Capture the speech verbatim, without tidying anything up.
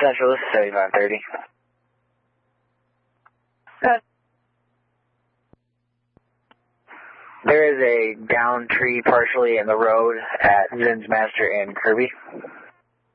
Central, this is seventy-five thirty. Uh, there is a down tree partially in the road at Zinsmaster and Kirby.